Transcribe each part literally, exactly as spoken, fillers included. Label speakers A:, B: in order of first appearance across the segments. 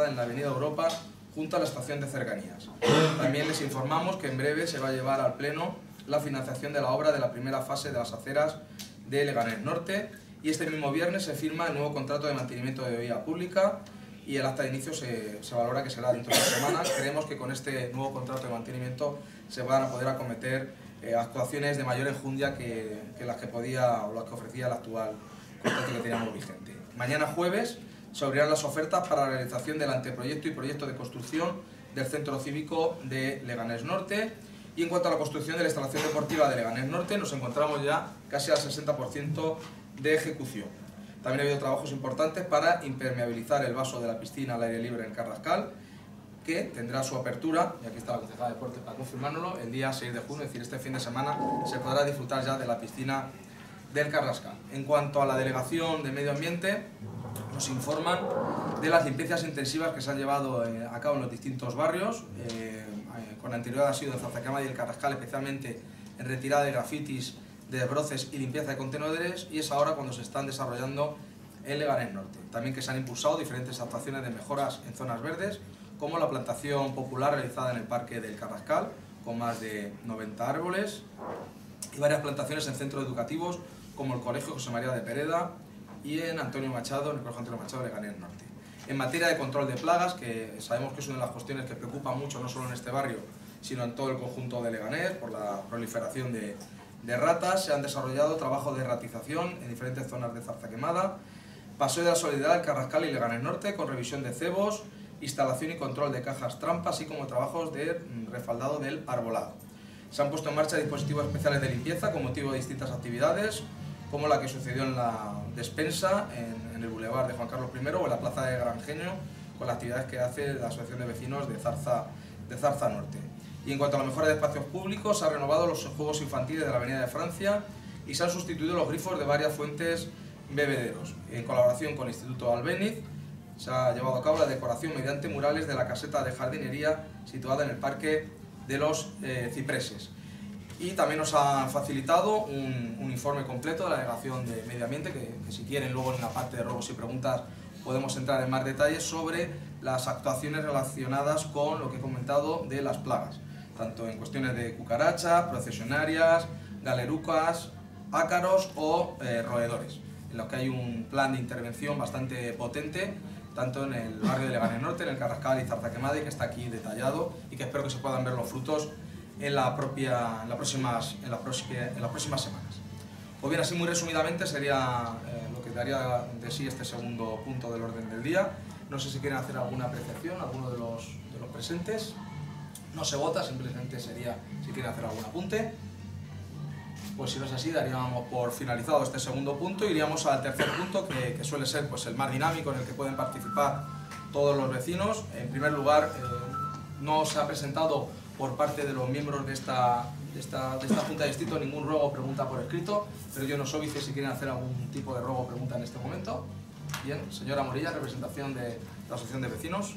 A: localizada en la avenida Europa, junto a la estación de cercanías. También les informamos que en breve se va a llevar al Pleno la financiación de la obra de la primera fase de las aceras de Leganés Norte, y este mismo viernes se firma el nuevo contrato de mantenimiento de vía pública y el acta de inicio se, se valora que será dentro de una semana. Creemos que con este nuevo contrato de mantenimiento se van a poder acometer eh, actuaciones de mayor enjundia que, que las que podía o las que ofrecía el actual contrato que teníamos vigente. Mañana jueves se abrirán las ofertas para la realización del anteproyecto y proyecto de construcción del Centro Cívico de Leganés Norte. Y en cuanto a la construcción de la instalación deportiva de Leganés Norte, nos encontramos ya casi al sesenta por ciento de ejecución. También ha habido trabajos importantes para impermeabilizar el vaso de la piscina al aire libre en Carrascal, que tendrá su apertura, y aquí está la concejala de deportes para confirmárnoslo, el día seis de junio, es decir, este fin de semana se podrá disfrutar ya de la piscina del Carrascal. En cuanto a la delegación de medio ambiente, nos informan de las limpiezas intensivas que se han llevado a cabo en los distintos barrios. Eh, con anterioridad ha sido en Zarzaquemada y el Carrascal, especialmente en retirada de grafitis, de desbroces y limpieza de contenedores, y es ahora cuando se están desarrollando en Leganés Norte. También que se han impulsado diferentes actuaciones de mejoras en zonas verdes, como la plantación popular realizada en el Parque del Carrascal, con más de noventa árboles, y varias plantaciones en centros educativos, como el Colegio José María de Pereda y en Antonio Machado, en el Colegio Antonio Machado de Leganés Norte. En materia de control de plagas, que sabemos que es una de las cuestiones que preocupa mucho no solo en este barrio, sino en todo el conjunto de Leganés, por la proliferación de, de ratas, se han desarrollado trabajos de ratización en diferentes zonas de Zarzaquemada, Paseo de la Solidaridad, el Carrascal y Leganés Norte, con revisión de cebos, instalación y control de cajas trampa, así como trabajos de refaldado del arbolado. Se han puesto en marcha dispositivos especiales de limpieza con motivo de distintas actividades, como la que sucedió en la despensa, en, en el Boulevard de Juan Carlos primero o en la Plaza de Granjeño, con las actividades que hace la Asociación de Vecinos de Zarza, de Zarza Norte. Y en cuanto a la mejora de espacios públicos, se han renovado los juegos infantiles de la Avenida de Francia y se han sustituido los grifos de varias fuentes bebederos. En colaboración con el Instituto Albéniz, se ha llevado a cabo la decoración mediante murales de la caseta de jardinería situada en el Parque de los eh, Cipreses. Y también nos han facilitado un, un informe completo de la Delegación de Medio Ambiente, que, que si quieren luego en la parte de robos y preguntas podemos entrar en más detalles sobre las actuaciones relacionadas con lo que he comentado de las plagas, tanto en cuestiones de cucarachas, procesionarias, galerucas, ácaros o eh, roedores, en los que hay un plan de intervención bastante potente, tanto en el barrio de Leganés Norte, en el Carrascal y Zarzaquemada, que está aquí detallado y que espero que se puedan ver los frutos en, la propia, en, las, próximas, en, las, próximas, en las próximas semanas. Pues bien, así muy resumidamente sería eh, lo que daría de sí este segundo punto del orden del día. No sé si quieren hacer alguna apreciación, alguno de los, de los presentes. No se vota, simplemente sería si quieren hacer algún apunte. Pues si no es así, daríamos por finalizado este segundo punto y iríamos al tercer punto, que, que suele ser pues, el más dinámico, en el que pueden participar todos los vecinos. En primer lugar, eh, no se ha presentado por parte de los miembros de esta, de, esta, de esta Junta de Distrito ningún ruego o pregunta por escrito, pero yo no soy vice si quieren hacer algún tipo de ruego o pregunta en este momento. Bien, señora Morilla, representación de la Asociación de Vecinos.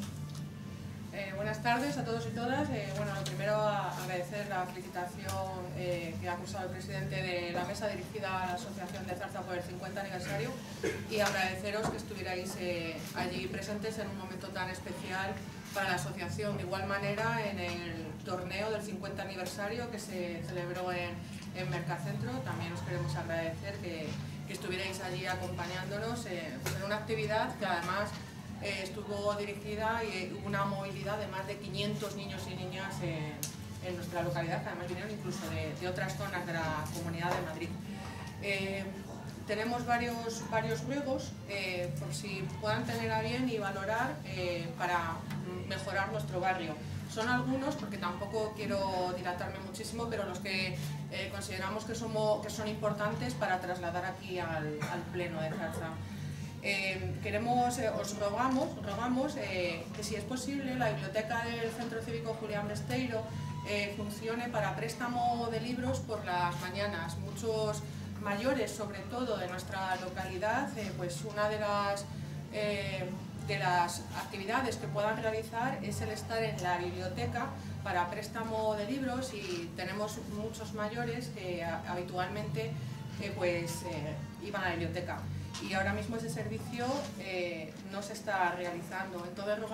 B: Eh, buenas tardes a todos y todas. Eh, bueno, lo primero a agradecer la felicitación eh, que ha cursado el presidente de la mesa dirigida a la Asociación de Zarza por el cincuenta aniversario y agradeceros que estuvierais eh, allí presentes en un momento tan especial para la asociación. De igual manera, en el torneo del cincuenta aniversario que se celebró en, en Mercacentro, también os queremos agradecer que, que estuvierais allí acompañándonos eh, pues en una actividad que además Eh, estuvo dirigida y hubo una movilidad de más de quinientos niños y niñas en, en nuestra localidad, que además vinieron incluso de, de otras zonas de la Comunidad de Madrid. Eh, tenemos varios, varios ruegos, eh, por si puedan tener a bien y valorar eh, para mejorar nuestro barrio. Son algunos, porque tampoco quiero dilatarme muchísimo, pero los que eh, consideramos que, somos, que son importantes para trasladar aquí al, al Pleno de Zarza. Eh, queremos, eh, os rogamos, rogamos eh, que si es posible la biblioteca del Centro Cívico Julián Besteiro eh, funcione para préstamo de libros por las mañanas. Muchos mayores, sobre todo de nuestra localidad, eh, pues una de las, eh, de las actividades que puedan realizar es el estar en la biblioteca para préstamo de libros, y tenemos muchos mayores que a, habitualmente eh, pues, eh, iban a la biblioteca. Y ahora mismo ese servicio eh, no se está realizando. Entonces,